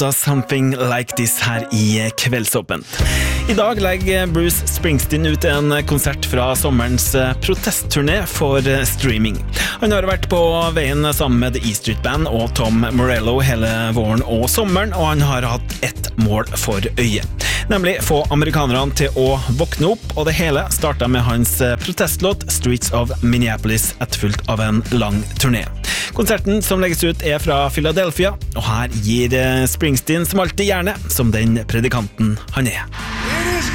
Something Like This her i Kveldsåpent. I dag legger Bruce Springsteen ut en konsert fra sommerens protestturné for streaming. Han har vært på veien sammen med The E Street Band og Tom Morello hele våren og sommeren, og han har hatt ett mål for øye. Nemlig få amerikanerne til å våkne opp, og det hele startet med hans protestlåt Streets of Minneapolis, etterfulgt av en lang turné. Konserten som legges ut er fra Philadelphia, og her gir Springsteen som alltid gjerne som den predikanten han er.